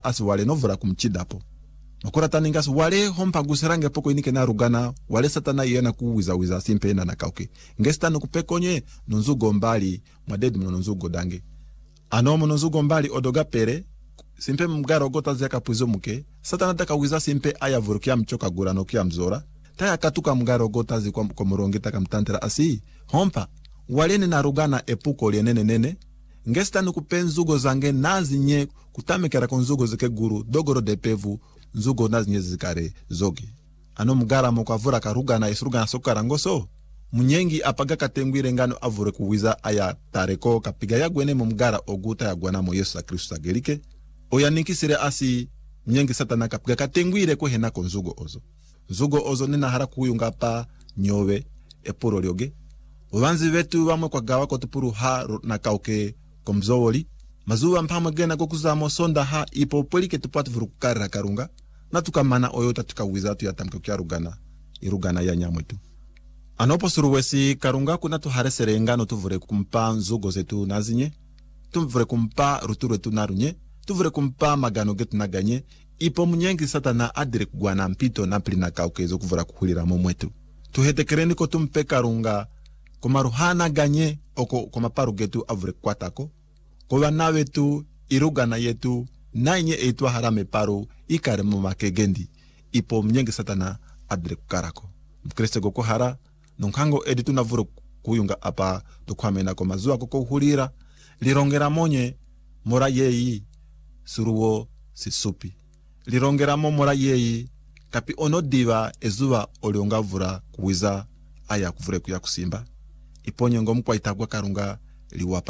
asi wale novura kumchidapo. Makora taningas wale hompa guserange poko inike na rugana, wale satana yena kuwiza simpe na nakauke. Ngesta nukupekonye nunzugo mbali, mwadedi nunzugo dange. Anomo nunzugo mbali odoga pere, simpe mgaro gota zeka puzo muke, satana taka wiza simpe aya vurukia mchoka gura nokia mzora, taya katuka mgaro gota zi kwa murongi taka mtantera asi, hompa, wale na rugana epuko lienene, ngesta nukupenzugo zange nazi nye kutamekera konzugo zike guru, dogoro de pevu, nzugo nazi nye zikare zogi. Ano mgara mkwavura karugana isurugana sokarangoso, munyengi apaga katengwire ngano avure kuwiza aya tareko kapiga ya gwene mgara oguta ya gwana mo Yesu Kristo agerike, oya nikisire asi munyengi satana kapiga katengwire ko henako nzugo ozo. Nzugo ozo nina hara kuyunga pa nyowe epuro lioge. Uwanzi wetu wamwe kwa gawa kotupuru ha na kauke komzowoli. Mazuwa mpama gena kukuzamo sonda ha ipo polike tupati vurukara karunga. Na tukamana oyota tukawizatu ya tamke kia rugana. Irugana ya nyamwetu. Anopo suruwesi karunga kuna tuharesere ngano tuvure kumpa nzugo zetu nazinye. Tuvure kumpa ruturu etu narunye. Tuvure kumpa magano getu naganye. Ipo munyengi satana adire kugwana mpito na plina kaukezo kuvura kuhulira momwetu. Tuhetekereni ko tumpe karunga komaruhana ganye oko komaparu getu avure kwatako. Kwa nawe tu irugana yetu na inye eitwa harame paru ikare mumakegendi. Ipo munyengi satana adire kukarako. Mkriste goko hara nunkango editu na vuru kuyunga apa tukwamena ko mazua koko uhulira lirongera monye mora yeyi suruwo sisupi. Lirongera mora yeyi kapi ono diva ezuwa olionga vura kuwiza aya kuvure kuya kusimba. Iponye ngomukwa itagwa karunga liwapa